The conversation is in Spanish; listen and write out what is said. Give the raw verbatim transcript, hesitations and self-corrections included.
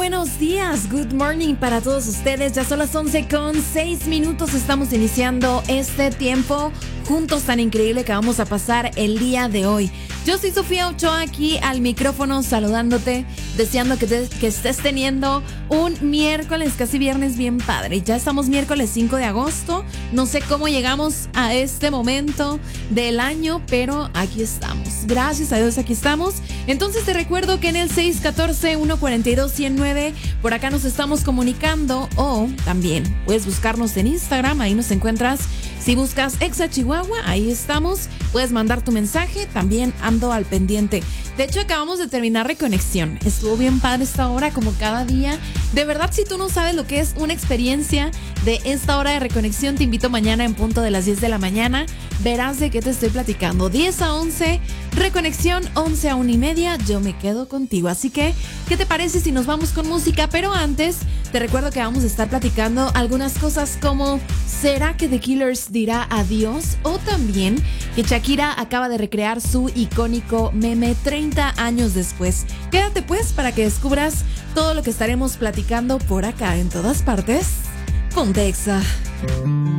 buenos días, good morning para todos ustedes. Ya son las once con seis minutos, estamos iniciando este tiempo juntos tan increíble que vamos a pasar el día de hoy. Yo soy Sofía Ochoa, aquí al micrófono saludándote, deseando que, te, que estés teniendo un miércoles, casi viernes bien padre. Ya estamos miércoles cinco de agosto, no sé cómo llegamos a este momento del año, pero aquí estamos. Gracias a Dios aquí estamos. Entonces te recuerdo que en el seis uno cuatro, uno cuatro dos, uno cero nueve por acá nos estamos comunicando, o también puedes buscarnos en Instagram, ahí nos encuentras. Si buscas Exa Chihuahua, ahí estamos. Puedes mandar tu mensaje, también ando al pendiente. De hecho, acabamos de terminar Reconexión. Estuvo bien padre esta hora, como cada día. De verdad, si tú no sabes lo que es una experiencia de esta hora de Reconexión, te invito mañana en punto de las diez de la mañana. Verás de qué te estoy platicando. diez a once, Reconexión, once a una y media. Yo me quedo contigo. Así que, ¿qué te parece si nos vamos con música? Pero antes, te recuerdo que vamos a estar platicando algunas cosas como ¿será que The Killers dirá adiós? O también que Shakira acaba de recrear su icónico meme treinta años después. Quédate pues para que descubras todo lo que estaremos platicando por acá en todas partes. Ponte Exa.